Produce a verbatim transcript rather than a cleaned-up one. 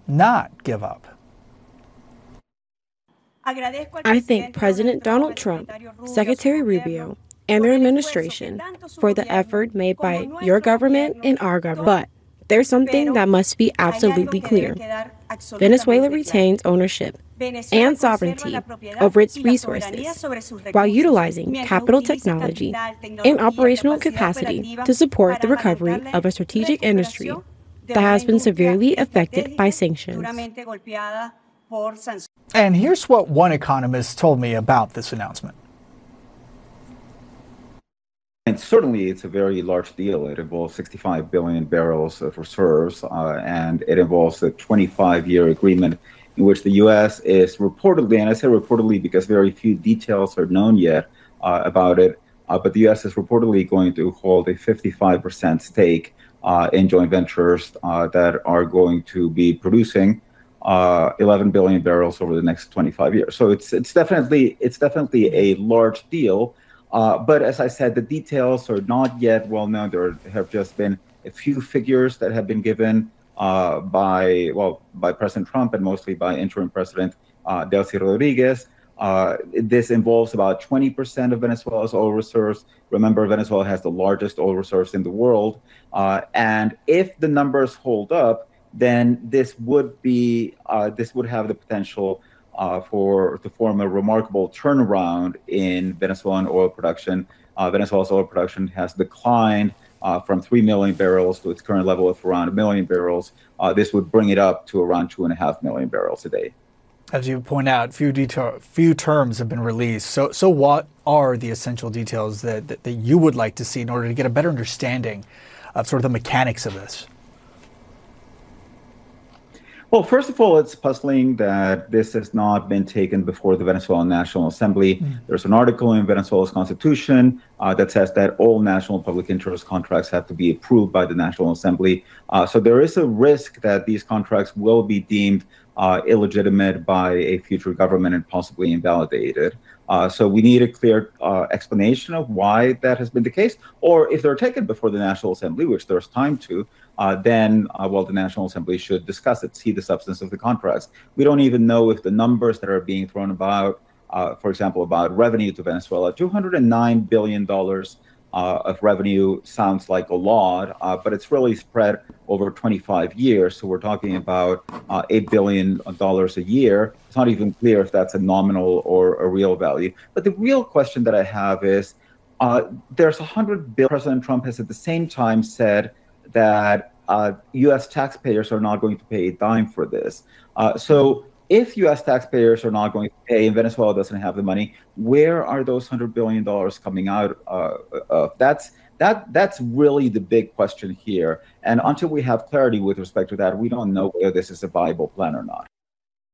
not give up? I thank President Donald Trump, Secretary Rubio, and their administration for the effort made by your government and our government. But there's something that must be absolutely clear. Venezuela retains ownership and sovereignty over its resources while utilizing capital technology and operational capacity to support the recovery of a strategic industry that has been severely affected by sanctions. And here's what one economist told me about this announcement. And certainly, it's a very large deal. It involves sixty-five billion barrels of reserves, uh, and it involves a twenty-five year agreement in which the U S is reportedly, and I say reportedly because very few details are known yet uh, about it, uh, but the U S is reportedly going to hold a fifty-five percent stake uh, in joint ventures uh, that are going to be producing uh, eleven billion barrels over the next twenty-five years. So it's it's definitely it's definitely a large deal. Uh, but as I said, the details are not yet well known. There have just been a few figures that have been given uh, by, well, by President Trump and mostly by interim President uh, Delcy Rodriguez. Uh, this involves about twenty percent of Venezuela's oil reserves. Remember, Venezuela has the largest oil reserves in the world. Uh, and if the numbers hold up, then this would be, uh, this would have the potential Uh, for to form a remarkable turnaround in Venezuelan oil production. Uh, Venezuela's oil production has declined uh, from three million barrels to its current level of around a million barrels. Uh, this would bring it up to around two and a half million barrels a day. As you point out, few detail, few terms have been released. So, so what are the essential details that, that, that you would like to see in order to get a better understanding of sort of the mechanics of this? Well, first of all, it's puzzling that this has not been taken before the Venezuelan National Assembly. Mm. There's an article in Venezuela's constitution uh, that says that all national public interest contracts have to be approved by the National Assembly. Uh, so there is a risk that these contracts will be deemed uh, illegitimate by a future government and possibly invalidated. Uh, so we need a clear uh, explanation of why that has been the case, or if they're taken before the National Assembly, which there's time to, uh, then, uh, well, the National Assembly should discuss it, see the substance of the contracts. We don't even know if the numbers that are being thrown about, uh, for example, about revenue to Venezuela, two hundred nine billion dollars uh, of revenue sounds like a lot, uh, but it's really spread over twenty-five years. So we're talking about uh, eight billion dollars a year. It's not even clear if that's a nominal or a real value. But the real question that I have is, uh, there's one hundred billion. President Trump has at the same time said that uh, U S taxpayers are not going to pay a dime for this. Uh, so if U S taxpayers are not going to pay and Venezuela doesn't have the money, where are those one hundred billion dollars coming out uh, of? That's That that's really the big question here. And until we have clarity with respect to that, we don't know whether this is a viable plan or not.